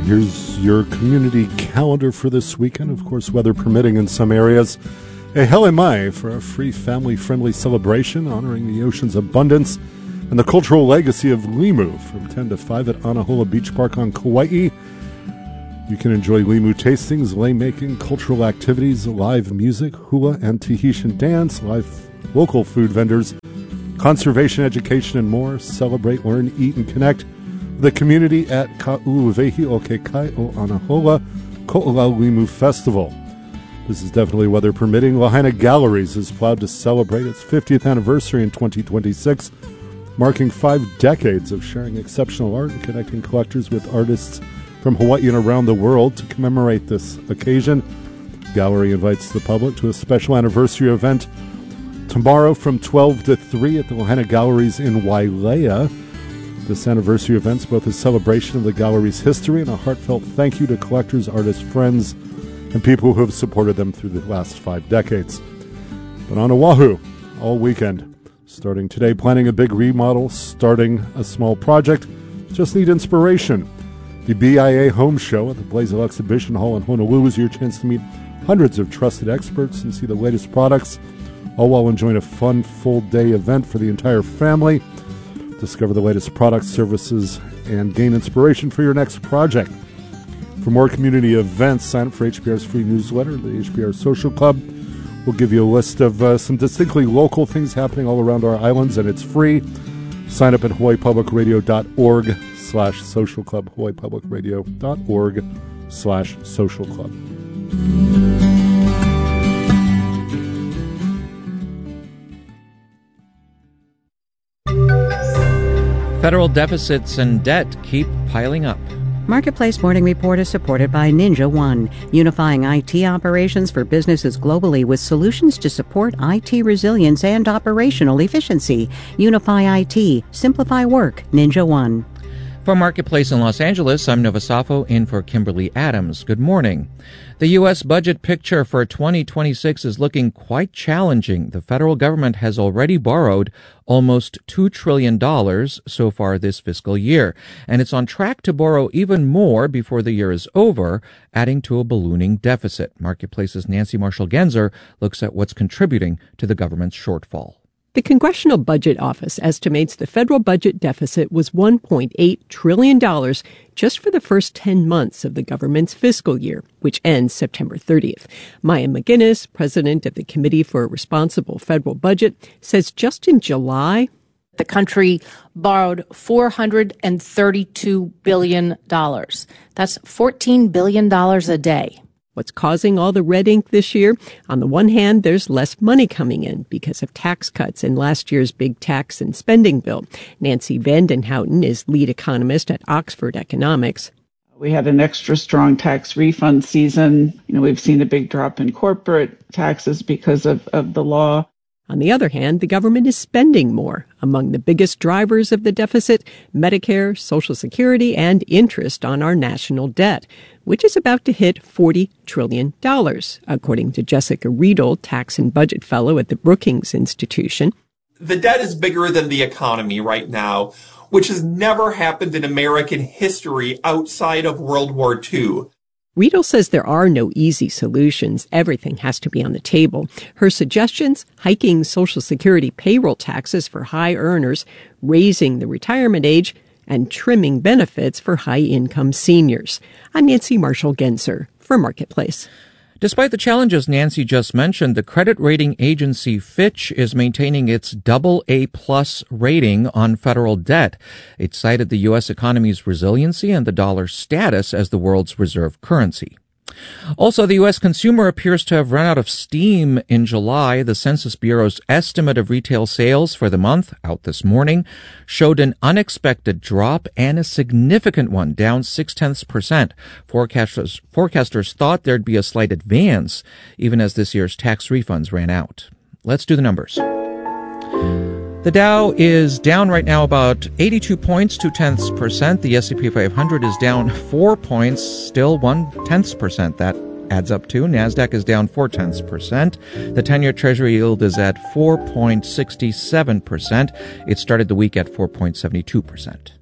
Here's your community calendar for this weekend. Of course, weather permitting in some areas. A Hele Mai for a free family-friendly celebration honoring the ocean's abundance and the cultural legacy of Limu from 10 to 5 at Anahola Beach Park on Kauai. You can enjoy Limu tastings, lei-making, cultural activities, live music, hula and Tahitian dance, live local food vendors, conservation education, and more. Celebrate, learn, eat, and connect with the community at Ka'uluwehi o Ke Kai o Anahola Ko'olau Limu Festival. This is definitely weather permitting. Lahaina Galleries is proud to celebrate its 50th anniversary in 2026, marking 5 decades of sharing exceptional art and connecting collectors with artists from Hawaii and around the world. To commemorate this occasion, the gallery invites the public to a special anniversary event tomorrow from 12 to 3 at the Lahaina Galleries in Wailea. This anniversary event is both a celebration of the gallery's history and a heartfelt thank you to collectors, artists, friends, and people who have supported them through the last 5 decades. But on Oahu, all weekend, starting today, planning a big remodel, starting a small project, just need inspiration. The BIA Home Show at the Blaisdell Exhibition Hall in Honolulu is your chance to meet hundreds of trusted experts and see the latest products, all while enjoying a fun, full-day event for the entire family. Discover the latest products, services, and gain inspiration for your next project. For more community events, sign up for HPR's free newsletter, the HPR Social Club. We'll give you a list of some distinctly local things happening all around our islands, and it's free. Sign up at hawaiipublicradio.org/social club, hawaiipublicradio.org/social club. Federal deficits and debt keep piling up. Marketplace Morning Report is supported by Ninja One, unifying IT operations for businesses globally with solutions to support IT resilience and operational efficiency. Unify IT, simplify work. Ninja One. From Marketplace in Los Angeles, I'm Nova Safo in for Kimberly Adams. Good morning. The U.S. budget picture for 2026 is looking quite challenging. The federal government has already borrowed almost $2 trillion so far this fiscal year, and it's on track to borrow even more before the year is over, adding to a ballooning deficit. Marketplace's Nancy Marshall-Genzer looks at what's contributing to the government's shortfall. The Congressional Budget Office estimates the federal budget deficit was $1.8 trillion just for the first 10 months of the government's fiscal year, which ends September 30th. Maya McGinnis, president of the Committee for a Responsible Federal Budget, says just in July, the country borrowed $432 billion. That's $14 billion a day. What's causing all the red ink this year? On the one hand, there's less money coming in because of tax cuts in last year's big tax and spending bill. Nancy Vandenhouten is lead economist at Oxford Economics. We had an extra strong tax refund season. We've seen a big drop in corporate taxes because of the law. On the other hand, the government is spending more. Among the biggest drivers of the deficit, Medicare, Social Security, and interest on our national debt, which is about to hit $40 trillion, according to Jessica Riedel, tax and budget fellow at the Brookings Institution. The debt is bigger than the economy right now, which has never happened in American history outside of World War II. Riedel says there are no easy solutions. Everything has to be on the table. Her suggestions: hiking Social Security payroll taxes for high earners, raising the retirement age, and trimming benefits for high-income seniors. I'm Nancy Marshall-Genzer for Marketplace. Despite the challenges Nancy just mentioned, the credit rating agency Fitch is maintaining its AA+ rating on federal debt. It cited the U.S. economy's resiliency and the dollar's status as the world's reserve currency. Also, the U.S. consumer appears to have run out of steam in July. The Census Bureau's estimate of retail sales for the month, out this morning, showed an unexpected drop and a significant one, down 0.6%. Forecasters thought there'd be a slight advance, even as this year's tax refunds ran out. Let's do the numbers. The Dow is down right now about 82 points, 0.2%. The S&P 500 is down 4 points, still 0.1%. That adds up to. NASDAQ is down 0.4%. The 10-year Treasury yield is at 4.67%. It started the week at 4.72%.